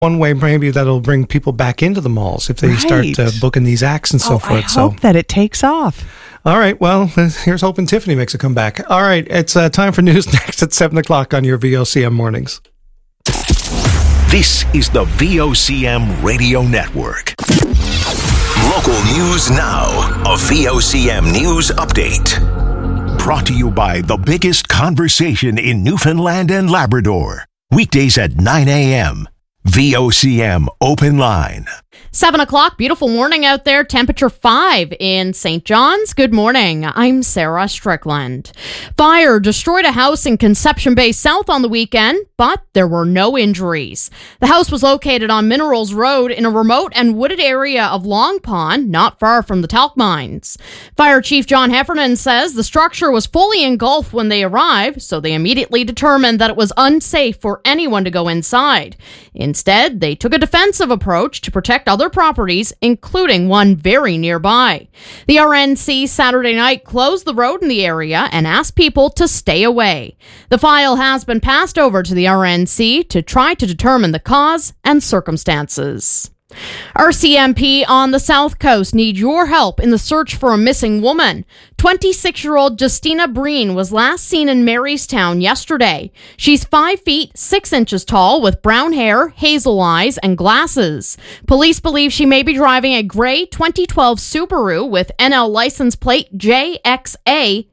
one way maybe that'll bring people back into the malls if they start booking these acts and so forth. I hope that it takes off. All right, well, here's hoping Tiffany makes a comeback. All right, it's time for news next at 7 o'clock on your VOCM mornings. This is the VOCM Radio Network. Local news now, a VOCM news update. Brought to you by the biggest conversation in Newfoundland and Labrador. Weekdays at 9 a.m. VOCM Open Line. 7 o'clock, beautiful morning out there, temperature 5 in St. John's. Good morning, I'm Sarah Strickland. Fire destroyed a house in Conception Bay South on the weekend, but there were no injuries. The house was located on Minerals Road in a remote and wooded area of Long Pond, not far from the talc mines. Fire Chief John Heffernan says the structure was fully engulfed when they arrived, so they immediately determined that it was unsafe for anyone to go inside. Instead, they took a defensive approach to protect other properties, including one very nearby. The RNC Saturday night closed the road in the area and asked people to stay away. The file has been passed over to the RNC to try to determine the cause and circumstances. RCMP on the South Coast need your help in the search for a missing woman. 26-year-old Justina Breen was last seen in Marystown yesterday. She's 5 feet 6 inches tall with brown hair, hazel eyes, and glasses. Police believe she may be driving a gray 2012 Subaru with NL license plate JXA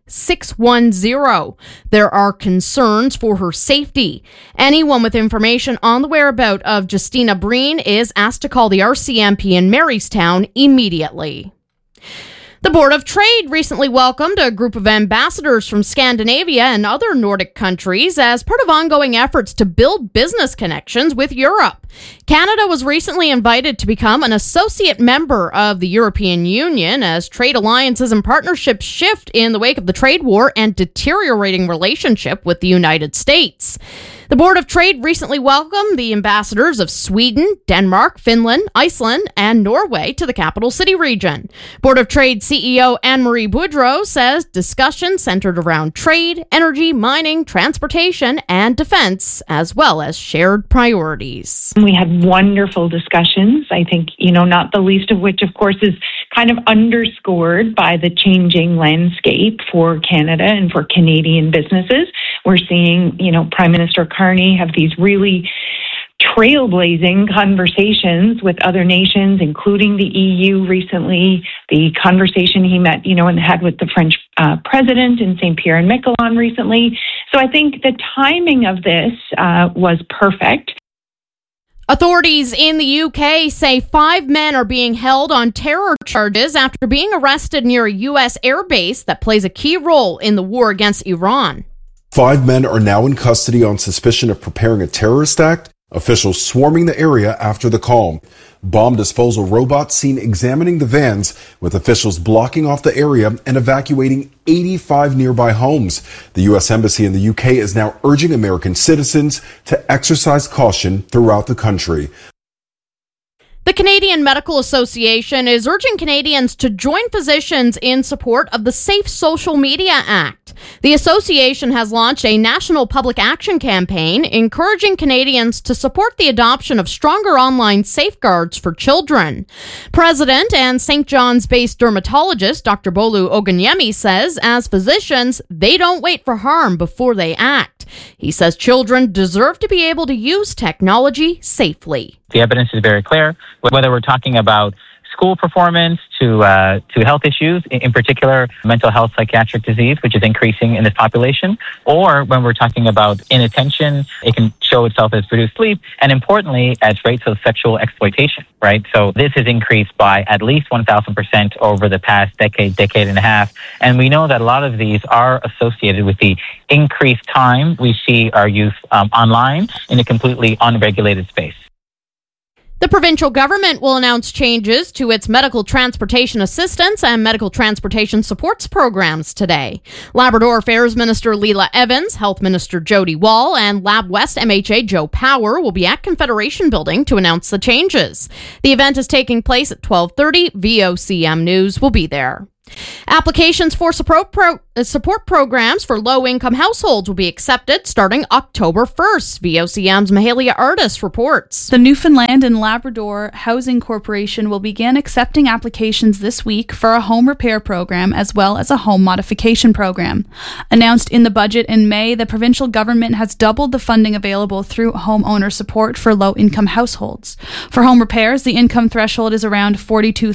610. There are concerns for her safety. Anyone with information on the whereabouts of Justina Breen is asked to call the RCMP in Marystown immediately. The Board of Trade recently welcomed a group of ambassadors from Scandinavia and other Nordic countries as part of ongoing efforts to build business connections with Europe. Canada was recently invited to become an associate member of the European Union as trade alliances and partnerships shift in the wake of the trade war and deteriorating relationship with the United States. The Board of Trade recently welcomed the ambassadors of Sweden, Denmark, Finland, Iceland, and Norway to the capital city region. Board of Trade CEO Anne-Marie Boudreau says discussions centered around trade, energy, mining, transportation, and defense, as well as shared priorities. We had wonderful discussions, I think, not the least of which, of course, is kind of underscored by the changing landscape for Canada and for Canadian businesses. We're seeing, Prime Minister Carney have these really trailblazing conversations with other nations, including the EU recently, the conversation he met, and had with the French president in St. Pierre and Miquelon recently. So I think the timing of this was perfect. Authorities in the UK say 5 men are being held on terror charges after being arrested near a U.S. airbase that plays a key role in the war against Iran. 5 men are now in custody on suspicion of preparing a terrorist act, officials swarming the area after the call. Bomb disposal robots seen examining the vans, with officials blocking off the area and evacuating 85 nearby homes. The U.S. Embassy in the UK is now urging American citizens to exercise caution throughout the country. The Canadian Medical Association is urging Canadians to join physicians in support of the Safe Social Media Act. The association has launched a national public action campaign encouraging Canadians to support the adoption of stronger online safeguards for children. President and St. John's-based dermatologist Dr. Bolu Oganyemi says, as physicians, they don't wait for harm before they act. He says children deserve to be able to use technology safely. The evidence is very clear, whether we're talking about school performance to health issues, in particular mental health, psychiatric disease, which is increasing in this population, or when we're talking about inattention, it can show itself as reduced sleep, and importantly, as rates of sexual exploitation, right? So this has increased by at least 1,000% over the past decade and a half, and we know that a lot of these are associated with the increased time we see our youth online in a completely unregulated space. The provincial government will announce changes to its medical transportation assistance and medical transportation supports programs today. Labrador Affairs Minister Leela Evans, Health Minister Jody Wall, and Lab West MHA Joe Power will be at Confederation Building to announce the changes. The event is taking place at 12:30. VOCM News will be there. Applications for support programs for low-income households will be accepted starting October 1st, VOCM's Mahalia Artis reports. The Newfoundland and Labrador Housing Corporation will begin accepting applications this week for a home repair program as well as a home modification program. Announced in the budget in May, the provincial government has doubled the funding available through homeowner support for low-income households. For home repairs, the income threshold is around $42,000,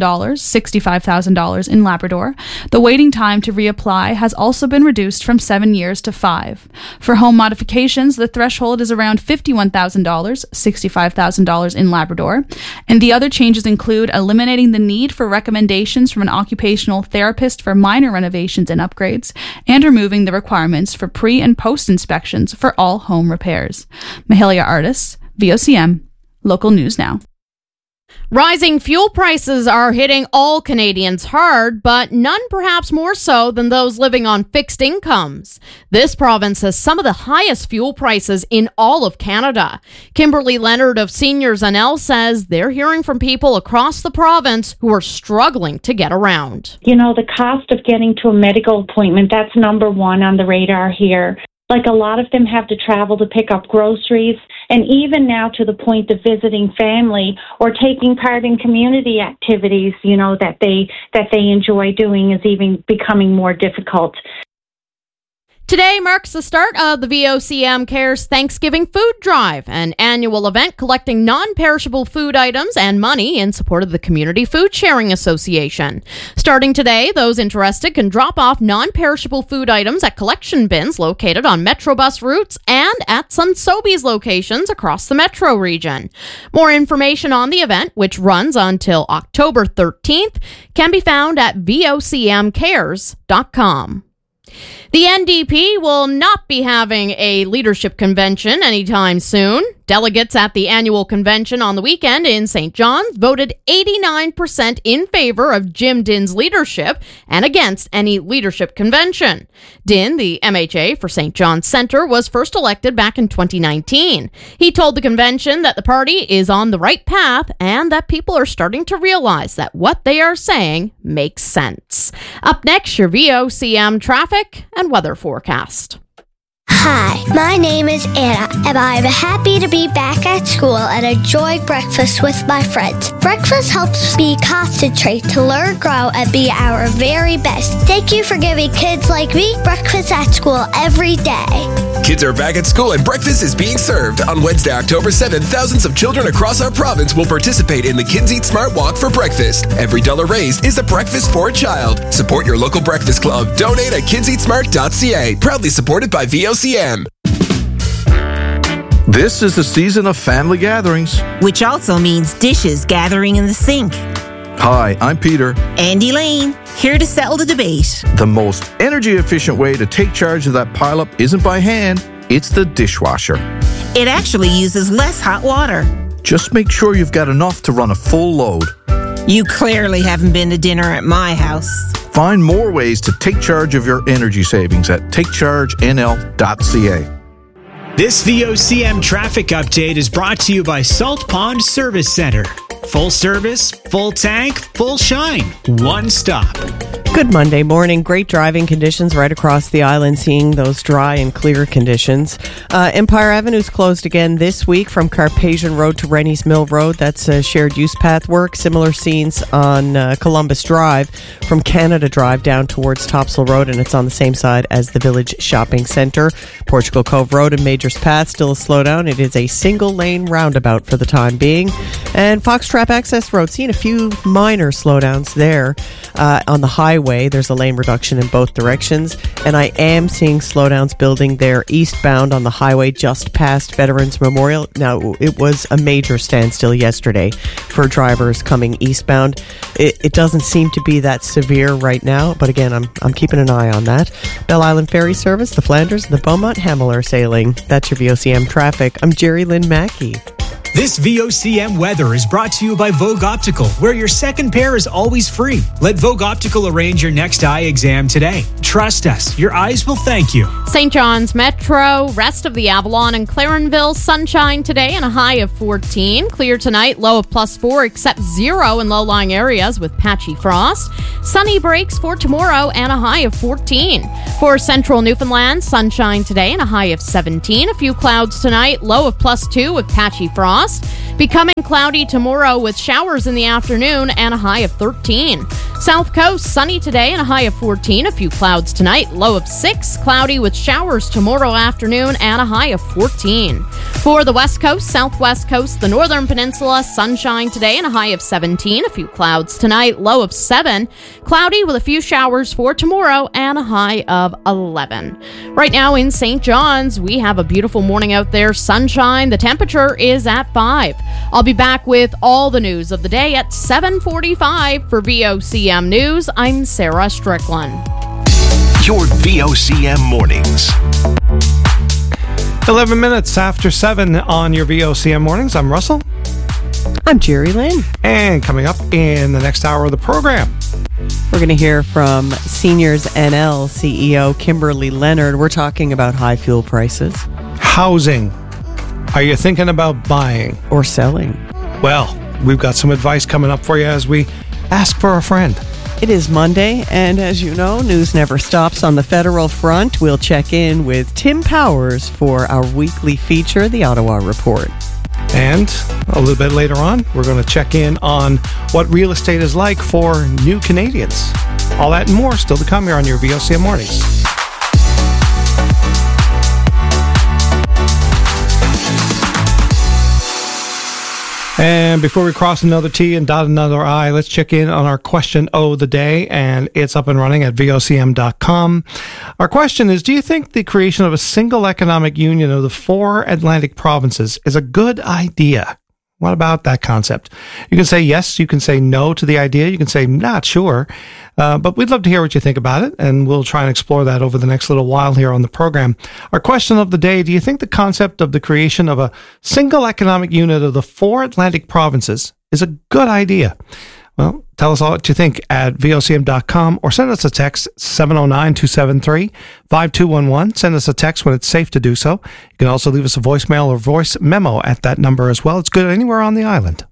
$65,000 in Labrador. The waiting time to reapply has also been reduced from 7 years to 5. For home modifications, the threshold is around $51,000, $65,000 in Labrador. And the other changes include eliminating the need for recommendations from an occupational therapist for minor renovations and upgrades, and removing the requirements for pre- and post-inspections for all home repairs. Mahalia Artis, VOCM, Local News Now. Rising fuel prices are hitting all Canadians hard, but none perhaps more so than those living on fixed incomes. This province has some of the highest fuel prices in all of Canada. Kimberly Leonard of Seniors NL says they're hearing from people across the province who are struggling to get around. You know, the cost of getting to a medical appointment, that's number one on the radar here. Like, a lot of them have to travel to pick up groceries, and even now to the point of visiting family or taking part in community activities, you know, that they enjoy doing is even becoming more difficult. Today marks the start of the VOCM Cares Thanksgiving Food Drive, an annual event collecting non-perishable food items and money in support of the Community Food Sharing Association. Starting today, those interested can drop off non-perishable food items at collection bins located on Metrobus routes and at some Sobeys locations across the metro region. More information on the event, which runs until October 13th, can be found at vocmcares.com. The NDP will not be having a leadership convention anytime soon. Delegates at the annual convention on the weekend in St. John's voted 89% in favor of Jim Dinn's leadership and against any leadership convention. Dinn, the MHA for St. John's Centre, was first elected back in 2019. He told the convention that the party is on the right path and that people are starting to realize that what they are saying makes sense. Up next, your VOCM traffic and weather forecast. Hi, my name is Anna, and I'm happy to be back at school and enjoy breakfast with my friends. Breakfast helps me concentrate, to learn, grow, and be our very best. Thank you for giving kids like me breakfast at school every day. Kids are back at school and breakfast is being served. On Wednesday, October 7th, thousands of children across our province will participate in the Kids Eat Smart Walk for breakfast. Every dollar raised is a breakfast for a child. Support your local breakfast club. Donate at kidseatsmart.ca. Proudly supported by VOCM. This is the season of family gatherings, which also means dishes gathering in the sink. Hi, I'm Peter. And Elaine, here to settle the debate. The most energy-efficient way to take charge of that pileup isn't by hand, it's the dishwasher. It actually uses less hot water. Just make sure you've got enough to run a full load. You clearly haven't been to dinner at my house. Find more ways to take charge of your energy savings at takechargenl.ca. This VOCM traffic update is brought to you by Salt Pond Service Center. Full service, full tank, full shine. One stop. Good Monday morning. Great driving conditions right across the island, seeing those dry and clear conditions. Empire Avenue is closed again this week from Carpathian Road to Rennie's Mill Road. That's shared use path work. Similar scenes on Columbus Drive from Canada Drive down towards Topsail Road, and it's on the same side as the Village Shopping Centre. Portugal Cove Road and Majors Path still a slowdown. It is a single lane roundabout for the time being. And Foxtrap Access Road, seeing a few minor slowdowns there on the highway. There's a lane reduction in both directions, and I am seeing slowdowns building there eastbound on the highway just past Veterans Memorial. Now, it was a major standstill yesterday for drivers coming eastbound. It doesn't seem to be that severe right now, but again, I'm keeping an eye on that. Belle Island Ferry Service, the Flanders, and the Beaumont Hamel are sailing. That's your VOCM traffic. I'm Jerry Lynn Mackey. This VOCM weather is brought to you by Vogue Optical, where your second pair is always free. Let Vogue Optical arrange your next eye exam today. Trust us, your eyes will thank you. St. John's Metro, rest of the Avalon and Clarenville, sunshine today and a high of 14. Clear tonight, low of +4, except 0 in low-lying areas with patchy frost. Sunny breaks for tomorrow and a high of 14. For central Newfoundland, sunshine today and a high of 17. A few clouds tonight, low of +2 with patchy frost. Becoming cloudy tomorrow with showers in the afternoon and a high of 13. South Coast, sunny today and a high of 14. A few clouds tonight, low of 6. Cloudy with showers tomorrow afternoon and a high of 14. For the West Coast, Southwest Coast, the Northern Peninsula, sunshine today and a high of 17. A few clouds tonight, low of 7. Cloudy with a few showers for tomorrow and a high of 11. Right now in St. John's, we have a beautiful morning out there, sunshine. The temperature is at 5. I'll be back with all the news of the day at 7:45 for VOCM News. I'm Sarah Strickland. Your VOCM mornings. 11 minutes after 7 on your VOCM mornings. I'm Russell. I'm Jerry Lynn. And coming up in the next hour of the program, we're going to hear from Seniors NL CEO Kimberly Leonard. We're talking about high fuel prices. Housing. Are you thinking about buying? Or selling? Well, we've got some advice coming up for you as we ask for a friend. It is Monday, and as you know, news never stops on the federal front. We'll check in with Tim Powers for our weekly feature, The Ottawa Report. And a little bit later on, we're going to check in on what real estate is like for new Canadians. All that and more still to come here on your VOCM mornings. And before we cross another T and dot another I, let's check in on our question of the day, and it's up and running at VOCM.com. Our question is, do you think the creation of a single economic union of the 4 Atlantic provinces is a good idea? What about that concept? You can say yes, you can say no to the idea, you can say not sure, but we'd love to hear what you think about it, and we'll try and explore that over the next little while here on the program. Our question of the day, do you think the concept of the creation of a single economic unit of the 4 Atlantic provinces is a good idea? Well, tell us all what you think at VOCM.com or send us a text, 709-273-5211. Send us a text when it's safe to do so. You can also leave us a voicemail or voice memo at that number as well. It's good anywhere on the island.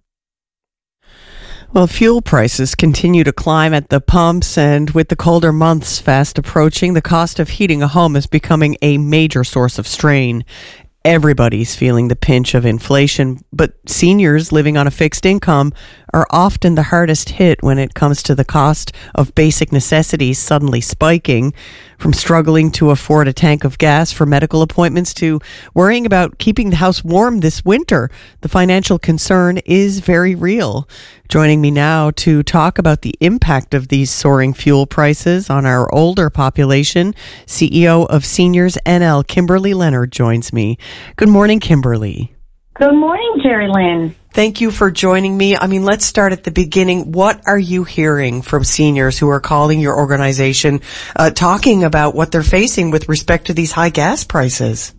Well, fuel prices continue to climb at the pumps, and with the colder months fast approaching, the cost of heating a home is becoming a major source of strain. Everybody's feeling the pinch of inflation, but seniors living on a fixed income are often the hardest hit when it comes to the cost of basic necessities suddenly spiking. From struggling to afford a tank of gas for medical appointments to worrying about keeping the house warm this winter, the financial concern is very real. Joining me now to talk about the impact of these soaring fuel prices on our older population, CEO of Seniors NL, Kimberly Leonard, joins me. Good morning, Kimberly. Good morning, Jerry Lynn. Thank you for joining me. I mean, let's start at the beginning. What are you hearing from seniors who are calling your organization, talking about what they're facing with respect to these high gas prices?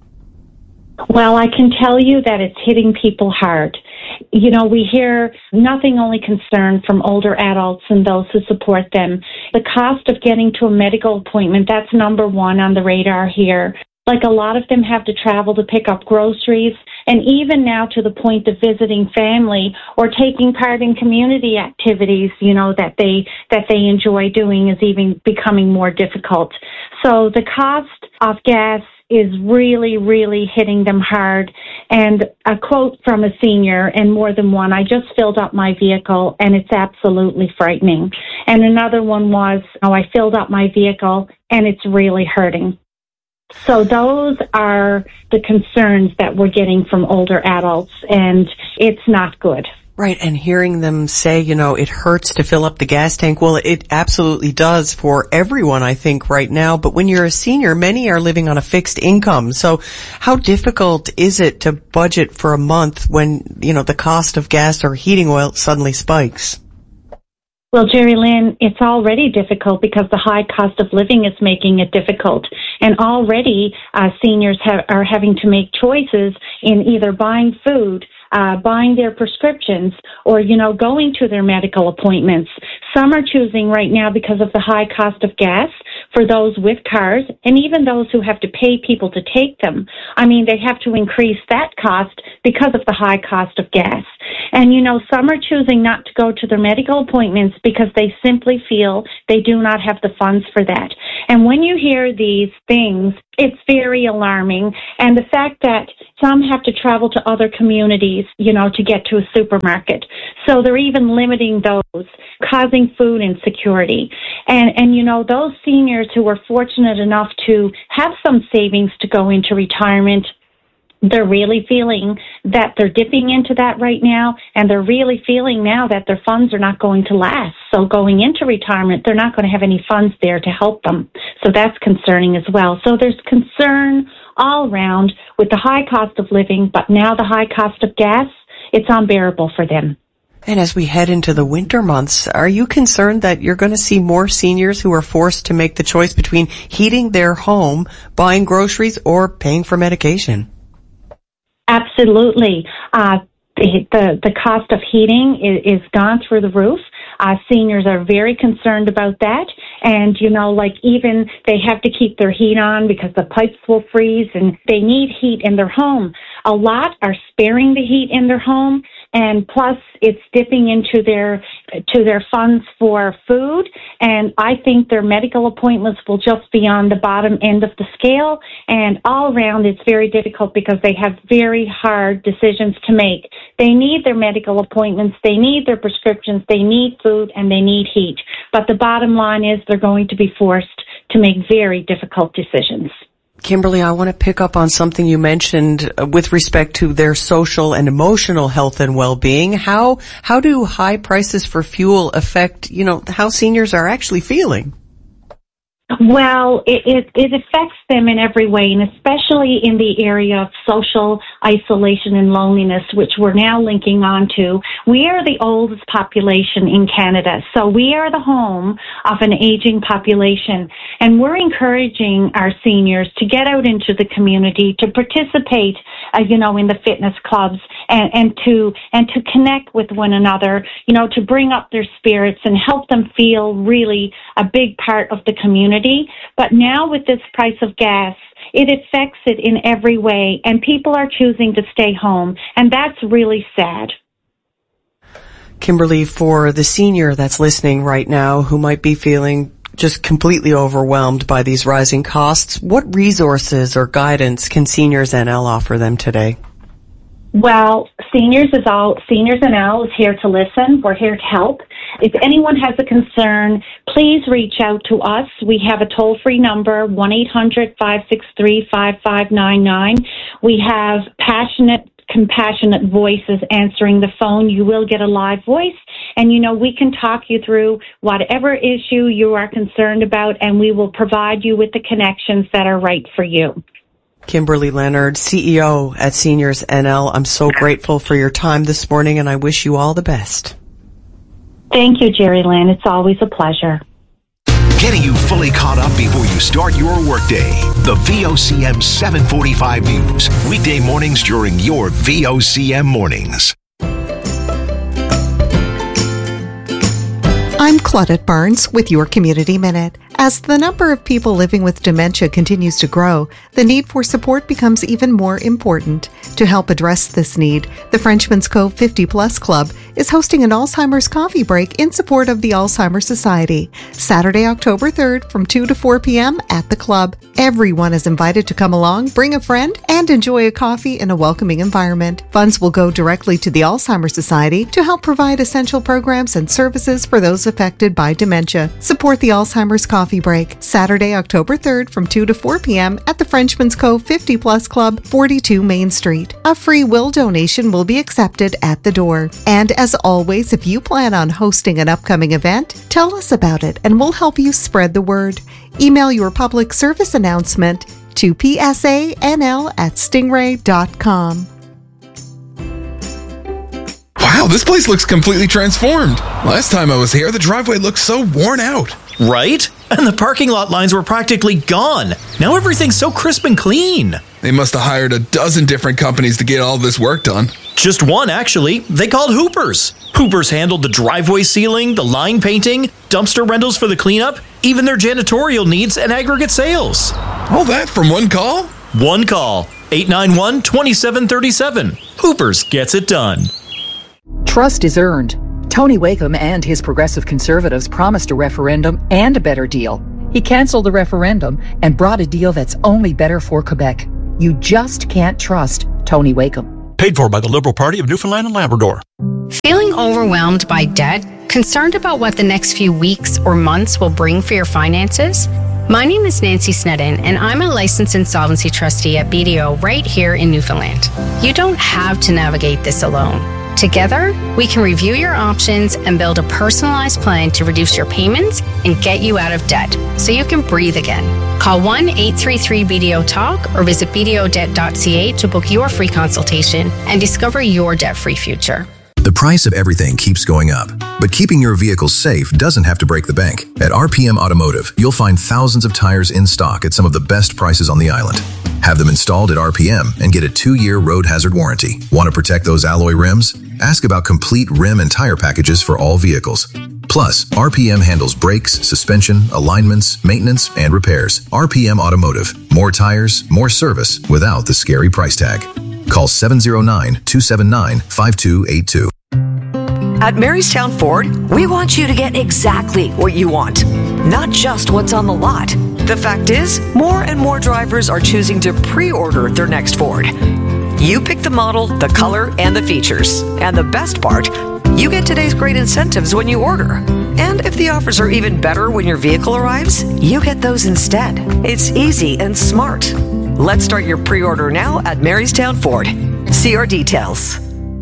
Well, I can tell you that it's hitting people hard. You know, we hear nothing only concern from older adults and those who support them. The cost of getting to a medical appointment, that's number one on the radar here. Like, a lot of them have to travel to pick up groceries, and even now to the point of visiting family or taking part in community activities, you know, that they enjoy doing is even becoming more difficult. So the cost of gas is really, really hitting them hard. And a quote from a senior, and more than one, I just filled up my vehicle and it's absolutely frightening. And another one was, I filled up my vehicle and it's really hurting. So those are the concerns that we're getting from older adults, and it's not good. Right, and hearing them say, you know, it hurts to fill up the gas tank. Well, it absolutely does for everyone, I think, right now. But when you're a senior, many are living on a fixed income. So how difficult is it to budget for a month when, you know, the cost of gas or heating oil suddenly spikes? Well, Jerry Lynn, it's already difficult because the high cost of living is making it difficult. And already seniors are having to make choices in either buying food, buying their prescriptions, or, you know, going to their medical appointments. Some are choosing right now because of the high cost of gas for those with cars and even those who have to pay people to take them. I mean, they have to increase that cost because of the high cost of gas. And, some are choosing not to go to their medical appointments because they simply feel they do not have the funds for that. And when you hear these things, it's very alarming. And the fact that some have to travel to other communities, to get to a supermarket. So they're even limiting those, causing food insecurity. And those seniors who are fortunate enough to have some savings to go into retirement, they're really feeling that they're dipping into that right now, and they're really feeling now that their funds are not going to last. So going into retirement, they're not going to have any funds there to help them. So that's concerning as well. So there's concern all around with the high cost of living, but now the high cost of gas, it's unbearable for them. And as we head into the winter months, are you concerned that you're going to see more seniors who are forced to make the choice between heating their home, buying groceries, or paying for medication? Absolutely. The cost of heating is gone through the roof. Seniors are very concerned about that. And, even they have to keep their heat on because the pipes will freeze and they need heat in their home. A lot are sparing the heat in their home, and plus it's dipping into their funds for food. And I think their medical appointments will just be on the bottom end of the scale. And all around, it's very difficult because they have very hard decisions to make. They need their medical appointments, they need their prescriptions, they need food, and they need heat. But the bottom line is they're going to be forced to make very difficult decisions. Kimberly, I want to pick up on something you mentioned with respect to their social and emotional health and well-being. How do high prices for fuel affect, how seniors are actually feeling? Well, it affects them in every way, and especially in the area of social isolation and loneliness, which we're now linking on to. We are the oldest population in Canada, so we are the home of an aging population, and we're encouraging our seniors to get out into the community, to participate, in the fitness clubs, and to connect with one another, to bring up their spirits and help them feel really a big part of the community. But now with this price of gas, it affects it in every way, and people are choosing to stay home, and that's really sad. Kimberly, for the senior that's listening right now who might be feeling just completely overwhelmed by these rising costs, what resources or guidance can Seniors NL offer them today? Well, Seniors NL is here to listen. We're here to help. If anyone has a concern, please reach out to us. We have a toll-free number, 1-800-563-5599. We have compassionate voices answering the phone. You will get a live voice, and we can talk you through whatever issue you are concerned about, and we will provide you with the connections that are right for you. Kimberly Leonard, CEO at Seniors NL, I'm so grateful for your time this morning, and I wish you all the best. Thank you, Jerry Lynn. It's always a pleasure. Getting you fully caught up before you start your workday. The VOCM 745 News. Weekday mornings during your VOCM mornings. I'm Claudette Barnes with your Community Minute. As the number of people living with dementia continues to grow, the need for support becomes even more important. To help address this need, the Frenchman's Cove 50 Plus Club is hosting an Alzheimer's coffee break in support of the Alzheimer's Society, Saturday, October 3rd from 2 to 4 p.m. at the club. Everyone is invited to come along, bring a friend, and enjoy a coffee in a welcoming environment. Funds will go directly to the Alzheimer's Society to help provide essential programs and services for those affected by dementia. Support the Alzheimer's Coffee Break, Saturday, October 3rd from 2 to 4 p.m. at the Frenchman's Cove 50 Plus Club, 42 Main Street. A free will donation will be accepted at the door. And as always, if you plan on hosting an upcoming event, tell us about it and we'll help you spread the word. Email your public service announcement to psanl@stingray.com. Wow, this place looks completely transformed. Last time I was here, the driveway looked so worn out. Right? And the parking lot lines were practically gone. Now everything's so crisp and clean. They must have hired a dozen different companies to get all this work done. Just one, actually. They called Hoopers. Hoopers handled the driveway sealing, the line painting, dumpster rentals for the cleanup, even their janitorial needs and aggregate sales. All that from one call? One call. 891-2737. Hoopers gets it done. Trust is earned. Tony Wakeham and his Progressive Conservatives promised a referendum and a better deal. He canceled the referendum and brought a deal that's only better for Quebec. You just can't trust Tony Wakeham. Paid for by the Liberal Party of Newfoundland and Labrador. Feeling overwhelmed by debt? Concerned about what the next few weeks or months will bring for your finances? My name is Nancy Snedden, and I'm a licensed insolvency trustee at BDO right here in Newfoundland. You don't have to navigate this alone. Together, we can review your options and build a personalized plan to reduce your payments and get you out of debt so you can breathe again. Call 1-833-BDO-TALK or visit bdodebt.ca to book your free consultation and discover your debt-free future. The price of everything keeps going up, but keeping your vehicle safe doesn't have to break the bank. At RPM Automotive, you'll find thousands of tires in stock at some of the best prices on the island. Have them installed at RPM and get a 2-year road hazard warranty. Want to protect those alloy rims? Ask about complete rim and tire packages for all vehicles. Plus, RPM handles brakes, suspension, alignments, maintenance, and repairs. RPM Automotive. More tires, more service without the scary price tag. Call 709-279-5282. At Marystown Ford, we want you to get exactly what you want, not just what's on the lot. The fact is, more and more drivers are choosing to pre-order their next Ford. You pick the model, the color, and the features. And the best part, you get today's great incentives when you order. And if the offers are even better when your vehicle arrives, you get those instead. It's easy and smart. Let's start your pre-order now at Marystown Ford. See our details.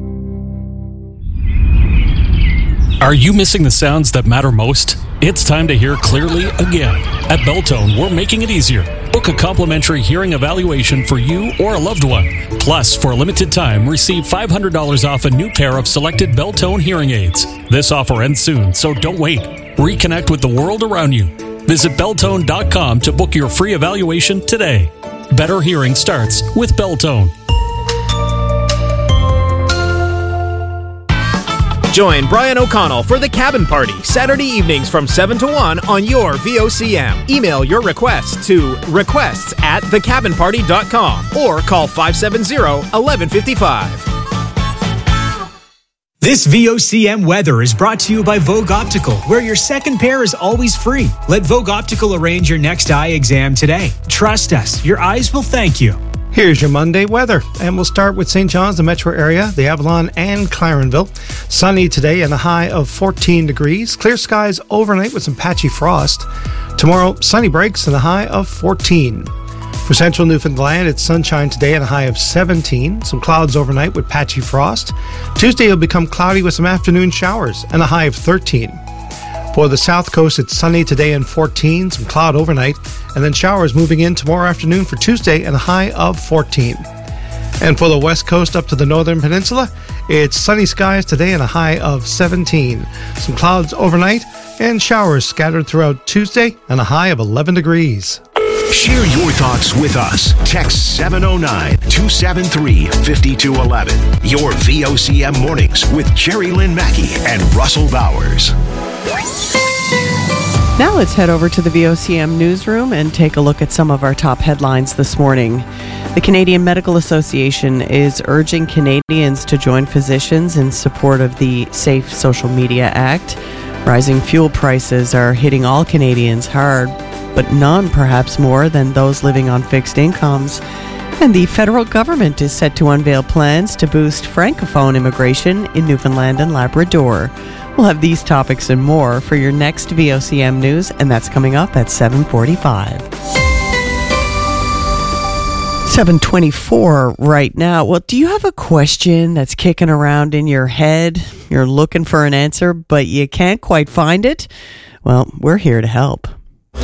Are you missing the sounds that matter most? It's time to hear clearly again. At Beltone, we're making it easier. Book a complimentary hearing evaluation for you or a loved one. Plus, for a limited time, receive $500 off a new pair of selected Beltone hearing aids. This offer ends soon, so don't wait. Reconnect with the world around you. Visit Beltone.com to book your free evaluation today. Better hearing starts with Beltone. Join Brian O'Connell for The Cabin Party, Saturday evenings from 7 to 1 on your VOCM. Email your requests to requests@thecabinparty.com or call 570-1155. This VOCM weather is brought to you by Vogue Optical, where your second pair is always free. Let Vogue Optical arrange your next eye exam today. Trust us, your eyes will thank you. Here's your Monday weather, and we'll start with St. John's, the metro area, the Avalon, and Clarenville. Sunny today and a high of 14 degrees. Clear skies overnight with some patchy frost. Tomorrow, sunny breaks and a high of 14. For central Newfoundland, it's sunshine today and a high of 17. Some clouds overnight with patchy frost. Tuesday will become cloudy with some afternoon showers and a high of 13. For the south coast, it's sunny today and 14, some cloud overnight, and then showers moving in tomorrow afternoon for Tuesday and a high of 14. And for the west coast up to the northern peninsula, it's sunny skies today and a high of 17. Some clouds overnight and showers scattered throughout Tuesday and a high of 11 degrees. Share your thoughts with us. Text 709-273-5211. Your VOCM mornings with Jerry Lynn Mackey and Russell Bowers. Now let's head over to the VOCM newsroom and take a look at some of our top headlines this morning. The Canadian Medical Association is urging Canadians to join physicians in support of the Safe Social Media Act. Rising fuel prices are hitting all Canadians hard, but none perhaps more than those living on fixed incomes. And the federal government is set to unveil plans to boost Francophone immigration in Newfoundland and Labrador. We'll have these topics and more for your next VOCM news, and that's coming up at 7:45. 7:24 right now. Well, do you have a question that's kicking around in your head? You're looking for an answer, but you can't quite find it? Well, we're here to help.